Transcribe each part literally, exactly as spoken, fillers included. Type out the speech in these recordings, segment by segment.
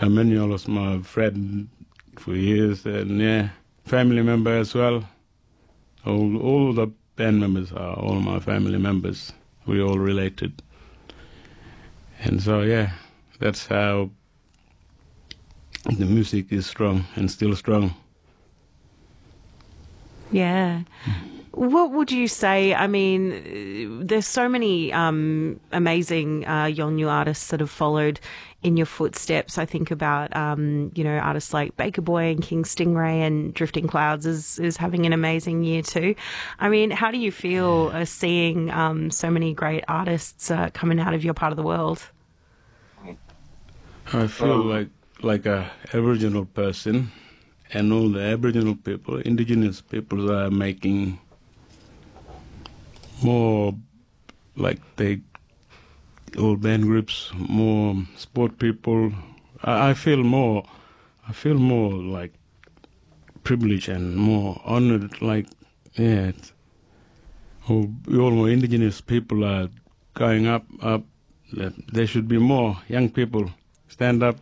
Emmanuel was my friend for years, and yeah, family member as well. All, all the band members are all my family members. We all related. And so, yeah, that's how the music is strong and still strong. Yeah. What would you say? I mean, there's so many um, amazing uh, Yolngu artists that have followed in your footsteps. I think about, um, you know, artists like Baker Boy and King Stingray, and Drifting Clouds is, is having an amazing year too. I mean, how do you feel uh, seeing um, so many great artists uh, coming out of your part of the world? I feel like like a Aboriginal person, and all the Aboriginal people, Indigenous people are making more, like they, all band groups, more sport people. I, I feel more, I feel more like privileged and more honored. Like, yeah, it's, all, all more Indigenous people are going up, up. There should be more young people stand up.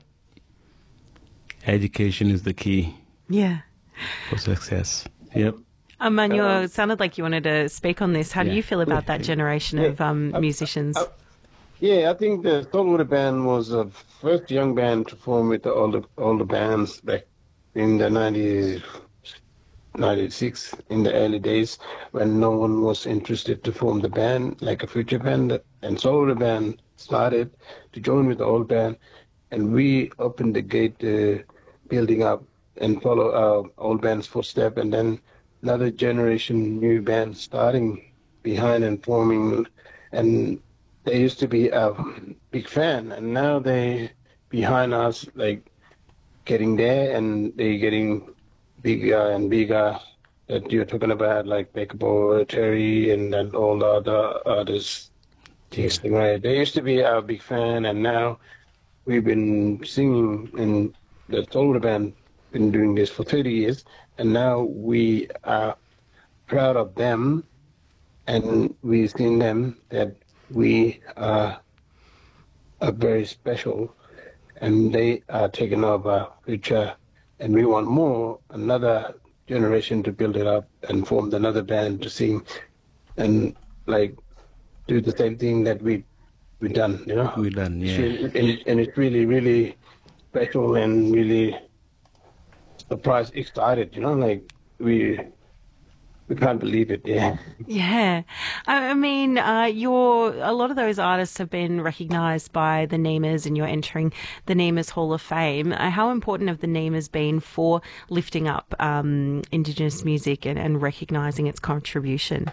Education is the key. Yeah. For success. Yep. Emmanuel, um, it sounded like you wanted to speak on this. How yeah. do you feel about that generation yeah. of um, musicians? I, I, yeah, I think the Saltwater Band was the first young band to form with all the all the bands back in the nineties, ninety-six, in the early days, when no one was interested to form the band, like a future band. And Saltwater Band started to join with the old band, and we opened the gate uh, building up and follow our old band's footsteps, and then another generation new band starting behind and forming, and they used to be a big fan, and now they behind us, like getting there, and they getting bigger and bigger. That you're talking about, like Baker Boy, Terry, and then all the other artists. Yeah. They used to be our big fan, and now we've been singing in the Saltwater Band. Been doing this for thirty years, and now we are proud of them, and we've seen them that we are, are very special, and they are taking over our future, and we want more, another generation to build it up and form another band to sing and like do the same thing that we we done, you know. We done, yeah. And, and it's really, really special and really surprised, excited, you know, like we we can't believe it. Yeah. Yeah. I mean, uh, you're, a lot of those artists have been recognised by the NEMAs, and you're entering the NEMAs Hall of Fame. Uh, how important have the NEMAs been for lifting up um, Indigenous music and, and recognising its contribution?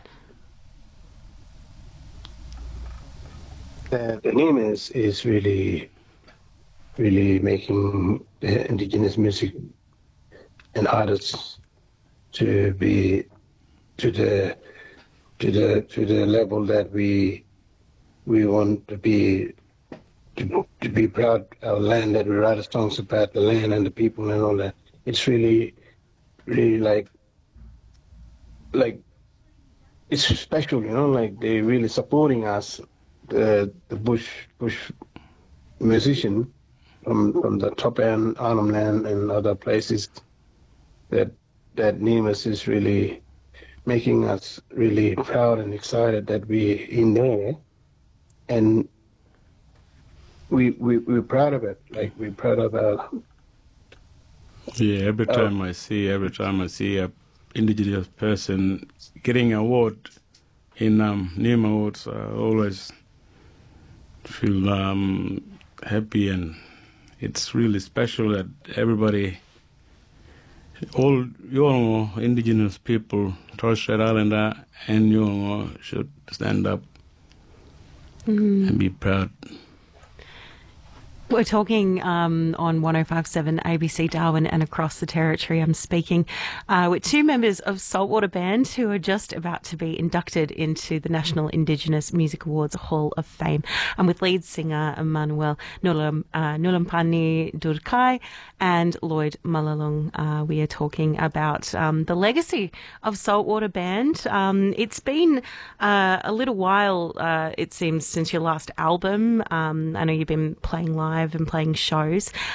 The, the NEMAs is really, really making the Indigenous music and artists to be to the to the to the level that we we want to be to, to be proud of our land, that we write songs about the land and the people and all that. It's really really like like it's special, you know, like they really supporting us, the the bush bush musician from from the top end, Arnhem Land and other places. That that NEMAs is really making us really proud and excited that we in there, and we we we're proud of it. Like we're proud of our. Yeah, every time uh, I see, every time I see a Indigenous person getting an award in um, NEMA Awards, I always feel um, happy, and it's really special that everybody. All Yolngu Indigenous people, Torres Strait Islander and Yolngu, should stand up mm. and be proud. We're talking um, on one oh five point seven A B C Darwin and across the territory. I'm speaking uh, with two members of Saltwater Band who are just about to be inducted into the National Indigenous Music Awards Hall of Fame. I'm with lead singer Emmanuel Nulam, uh, Nulampani Durkai and Lloyd Malalung. Uh, we are talking about um, the legacy of Saltwater Band. Um, it's been uh, a little while, uh, it seems, since your last album. Um, I know you've been playing live and playing shows.